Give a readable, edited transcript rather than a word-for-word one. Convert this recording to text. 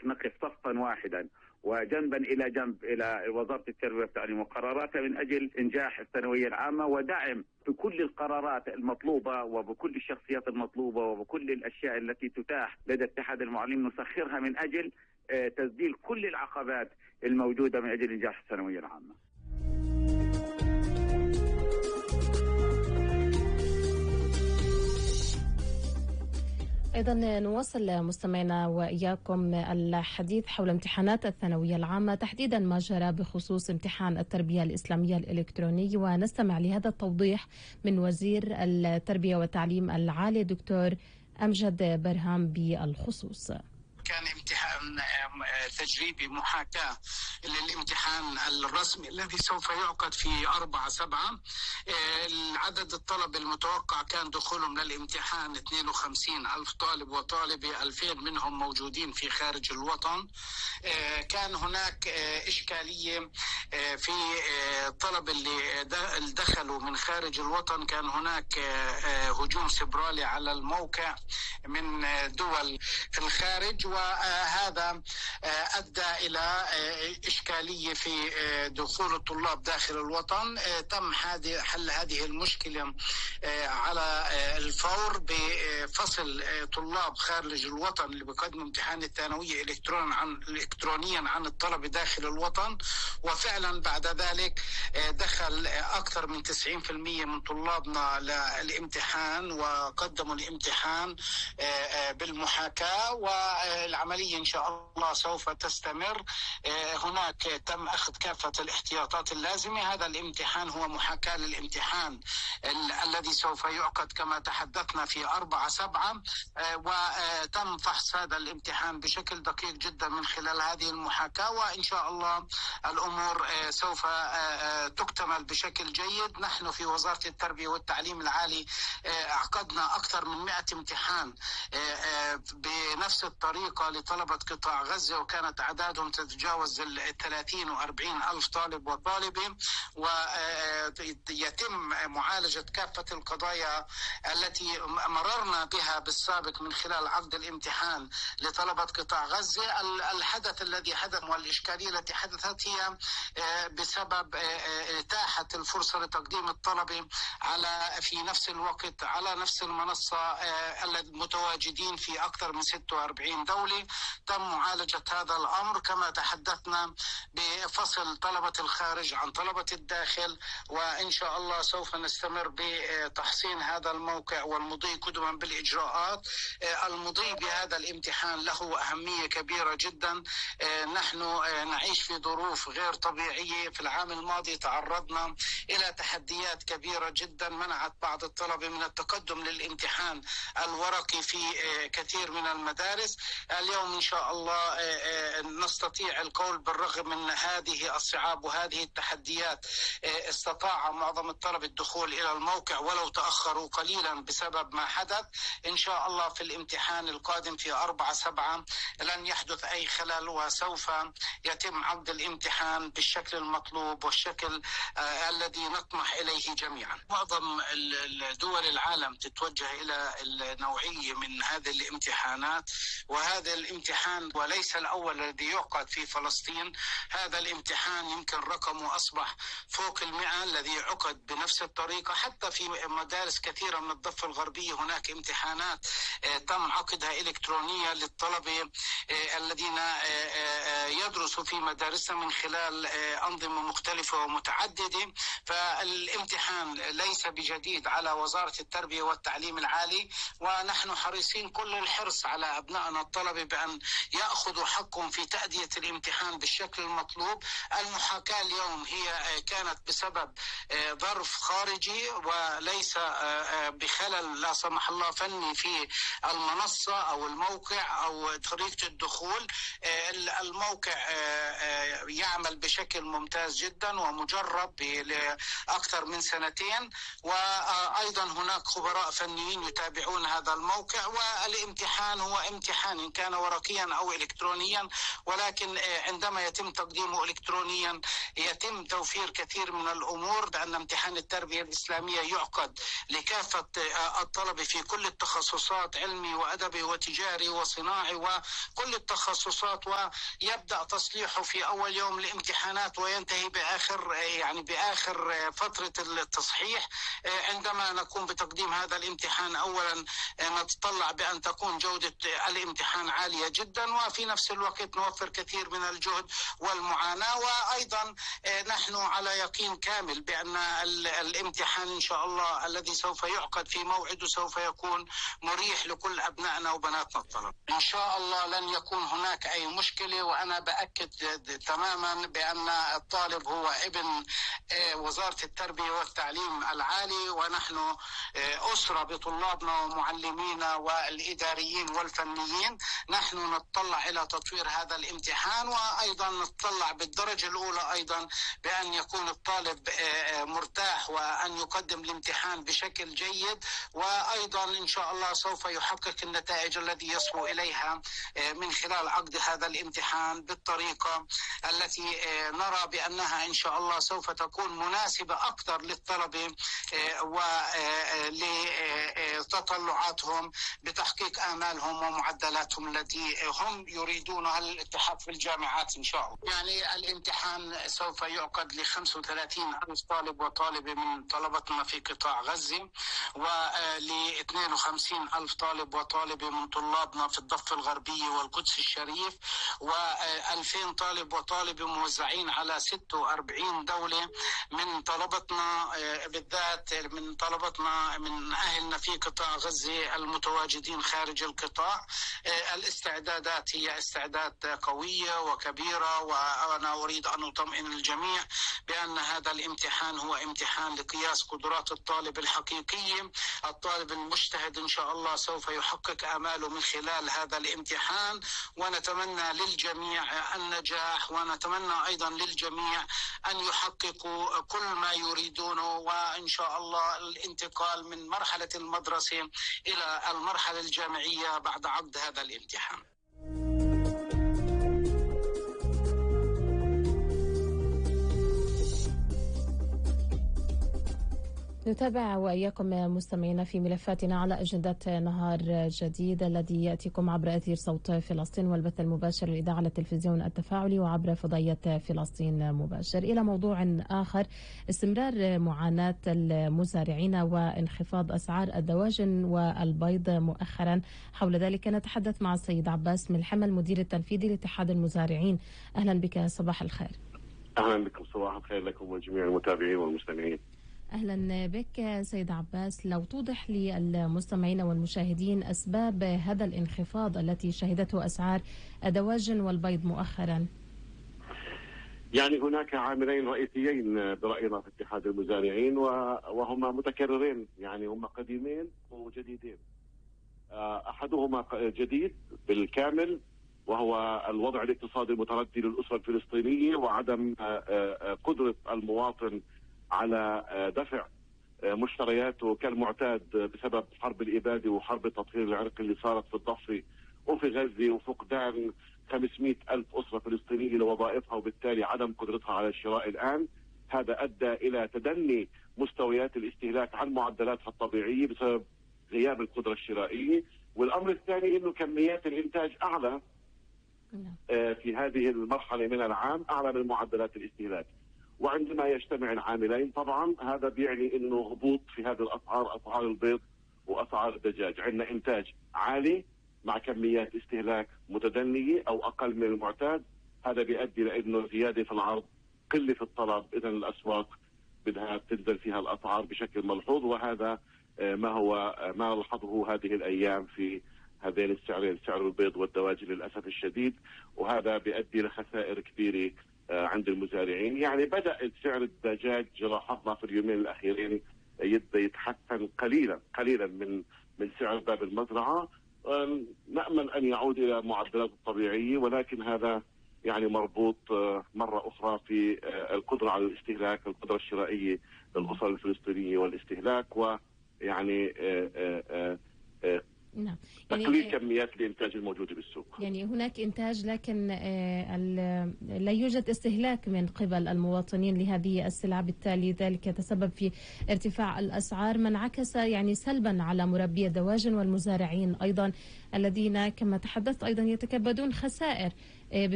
نقف صفا واحدا وجنبا إلى جنب إلى وزارة التربية والتعليم وقراراتها من أجل إنجاح الثانوية العامة ودعم بكل القرارات المطلوبة وبكل الشخصيات المطلوبة وبكل الأشياء التي تتاح لدى اتحاد المعلمين نسخرها من أجل تسديد كل العقبات الموجودة من أجل إنجاح الثانوية العامة. أيضا نواصل مستمعينا وإياكم الحديث حول امتحانات الثانوية العامة، تحديدا ما جرى بخصوص امتحان التربية الإسلامية الإلكتروني، ونستمع لهذا التوضيح من وزير التربية والتعليم العالي دكتور أمجد برهام بالخصوص. كان امتحان تجريبي محاكاة للامتحان الرسمي الذي سوف يعقد في 4/7. العدد الطلب المتوقع كان دخولهم للامتحان 52,000 طالب وطالبة، 2000 منهم موجودين في خارج الوطن. كان هناك إشكالية في طلب اللي دخلوا من خارج الوطن. كان هناك هجوم سبرالي على الموقع من دول في الخارج، وهذا أدى إلى إشكالية في دخول الطلاب داخل الوطن. تم حل هذه المشكلة على الفور بفصل طلاب خارج الوطن اللي بيقدموا امتحان الثانوية إلكترونيا عن الطلبة داخل الوطن. وفعلا بعد ذلك دخل أكثر من 90% من طلابنا للامتحان وقدموا الامتحان بالمحاكاة، والعملية إن شاء الله سوف تستمر. هناك تم أخذ كافة الاحتياطات اللازمة. هذا الامتحان هو محاكاة للامتحان الذي سوف يعقد كما تحدثنا في 4/7، وتم فحص هذا الامتحان بشكل دقيق جدا من خلال هذه المحاكاة، وإن شاء الله الأمور سوف تكتمل بشكل جيد. نحن في وزارة التربية والتعليم العالي عقدنا أكثر من 100 امتحان بنفس الطريقة لطلبة قطاع غزة، وكانت أعدادهم تتجاوز 30 و40 ألف طالب وطالبة، ويتم معالجة كافة القضايا التي مررنا بها بالسابق من خلال عقد الامتحان لطلبة قطاع غزة. الحدث الذي حدث والإشكالية التي حدثت هي بسبب إتاحة الفرصة لتقديم الطلبة في نفس الوقت على نفس المنصة المتواجدين في أكثر من 46 دولة. تم معالجة هذا الأمر كما تحدثنا بفصل طلبة الخارج عن طلبة الداخل، وإن شاء الله سوف نستمر بتحسين هذا الموقع والمضي قدما بالإجراءات. المضي بهذا الامتحان له أهمية كبيرة جدا. نحن نعيش في ظروف غير طبيعية. في العام الماضي تعرضنا إلى تحديات كبيرة جدا منعت بعض الطلبة من التقدم للامتحان الورقي في كثير من المدارس. اليوم إن شاء الله نستطيع القول بالرغم من هذه الصعاب وهذه التحديات استطاع معظم الطلبة الدخول إلى الموقع ولو تأخروا قليلا بسبب ما حدث. إن شاء الله في الامتحان القادم في 4/7 لن يحدث أي خلل، وسوف يتم عقد الامتحان بالشكل المطلوب والشكل الذي نطمح إليه جميعا. معظم دول العالم تتوجه إلى النوعية من هذه الامتحانات، وهذا الامتحان وليس الأول الذي يعقد في فلسطين. هذا الامتحان يمكن رقمه أصبح فوق 100 الذي عقد بنفس الطريقة. حتى في مدارس كثيرة من الضفة الغربية هناك امتحانات تم عقدها إلكترونية للطلبة الذين يدرسوا في مدارسنا من خلال أنظمة مختلفة ومتعددة. فالامتحان ليس بجديد على وزارة التربية والتعليم العالي، ونحن حريصين كل الحرص على أبنائنا الطلبة بأن يأخذوا حقهم في تأدية الامتحان بالشكل المطلوب. المحاكاة اليوم هي كانت بسبب ظرف خارجي وليس بخلل لا سمح الله فني في المنصة أو الموقع أو طريقة الدخول. الموقع يعمل بشكل ممتاز جدا ومجرب لأكثر من 2 سنين، وأيضا هناك خبراء فنيين يتابعون هذا الموقع. والامتحان هو امتحان إن كان ورقيا أو إلكترونيا إلكترونيا، ولكن عندما يتم تقديمه إلكترونيا يتم توفير كثير من الأمور، بأن امتحان التربية الإسلامية يعقد لكافة الطلبة في كل التخصصات، علمي وأدبي وتجاري وصناعي وكل التخصصات، ويبدأ تصليحه في أول يوم الامتحانات وينتهي بآخر فترة التصحيح. عندما نقوم بتقديم هذا الامتحان أولا نتطلع بأن تكون جودة الامتحان عالية جدا، وفي نفس الوقت نوفر كثير من الجهد والمعاناة. وأيضا نحن على يقين كامل بأن الامتحان إن شاء الله الذي سوف يعقد في موعده سوف يكون مريح لكل أبنائنا وبناتنا الطلبة. إن شاء الله لن يكون هناك أي مشكلة، وأنا بأكد تماما بأن الطالب هو ابن وزارة التربية والتعليم العالي، ونحن أسرة بطلابنا ومعلمينا والإداريين والفنيين. نحن نتطلع إلى تطوير هذا الامتحان، وأيضا نتطلع بالدرجة الأولى أيضا بأن يكون الطالب مرتاح وأن يقدم الامتحان بشكل جيد، وأيضا إن شاء الله سوف يحقق النتائج التي يصبو إليها من خلال عقد هذا الامتحان بالطريقة التي نرى بأنها إن شاء الله سوف تكون مناسبة أكثر للطلبة ولتطلعاتهم بتحقيق آمالهم ومعدلاتهم التي هم يريدونها للالتحاق في الجامعات إن شاء الله. يعني الامتحان سوف يعقد ل35,000 طالب وطالبة من طلبتنا في قطاع غزة، ول52,000 طالب وطالبة من طلابنا في الضفة الغربية والقدس الشريف، و2000 طالب وطالبة موزعين على 46 دولة من طلبتنا، بالذات من طلبتنا من أهلنا في قطاع غزة المتواجدين خارج القطاع. الاستعدادات هي استعداد قوية وكبيرة، وأنا أريد أن أطمئن الجميع بأن هذا الامتحان هو امتحان لقياس قدرات الطالب الحقيقية. الطالب المجتهد إن شاء الله سوف يحقق آماله من خلال هذا الامتحان، ونتمنى للجميع النجاح، ونتمنى أيضا للجميع أن يحققوا كل ما يريدونه، وإن شاء الله الانتقال من مرحلة المدرسة إلى المرحلة الجامعية بعد عقد هذا الامتحان. نتابع وإياكم مستمعينا في ملفاتنا على أجندة نهار جديد الذي يأتيكم عبر أثير صوت فلسطين والبث المباشر للإذاعة على التلفزيون التفاعلي وعبر فضائية فلسطين مباشر. إلى موضوع آخر، استمرار معاناة المزارعين وانخفاض أسعار الدواجن والبيض مؤخرا. حول ذلك نتحدث مع السيد عباس ملحمة المدير التنفيذي لاتحاد المزارعين. أهلا بك، صباح الخير. أهلا بكم، صباح الخير لكم وجميع المتابعين والمستمعين. أهلا بك سيد عباس، لو توضح للمستمعين والمشاهدين أسباب هذا الانخفاض التي شهدته أسعار الدواجن والبيض مؤخرا. يعني هناك عاملين رئيسيين برأينا في اتحاد المزارعين وهما متكررين، يعني هما قديمين وجديدين. أحدهما جديد بالكامل وهو الوضع الاقتصادي المتردي للأسرة الفلسطينية وعدم قدرة المواطن على دفع مشترياته كالمعتاد بسبب حرب الإبادة وحرب التطهير العرقي اللي صارت في الضفة وفي غزة، وفقدان 500,000 أسرة فلسطينية لوظائفها وبالتالي عدم قدرتها على الشراء الآن. هذا أدى إلى تدني مستويات الاستهلاك عن معدلاتها الطبيعية بسبب غياب القدرة الشرائية. والأمر الثاني أنه كميات الإنتاج أعلى في هذه المرحلة من العام، أعلى من معدلات الاستهلاك. وعندما يجتمع العاملين طبعا هذا بيعني انه هبوط في هذه الاسعار، اسعار البيض واسعار الدجاج. عندنا انتاج عالي مع كميات استهلاك متدنيه او اقل من المعتاد، هذا بيؤدي لانه زياده في العرض، قله في الطلب، اذا الاسواق بدها تنزل فيها الاسعار بشكل ملحوظ. وهذا ما نلاحظه هذه الايام في هذين السعرين، سعر البيض والدواجن للاسف الشديد، وهذا بيؤدي لخسائر كبيره عند المزارعين. يعني بدأ سعر الدجاج لاحظنا في اليومين الأخيرين يبدأ يتحسن قليلا من سعر باب المزرعة. نأمل أن يعود إلى معدلاته الطبيعية، ولكن هذا يعني مربوط مرة أخرى في القدرة على الاستهلاك، القدرة الشرائية للأسر الفلسطينية والاستهلاك، ويعني نعم. تقليل كميات الإنتاج الموجودة بالسوق. يعني هناك إنتاج لكن لا يوجد استهلاك من قبل المواطنين لهذه السلع، بالتالي ذلك يتسبب في ارتفاع الأسعار، ما انعكس يعني سلبا على مربي الدواجن والمزارعين أيضا الذين كما تحدثت أيضا يتكبدون خسائر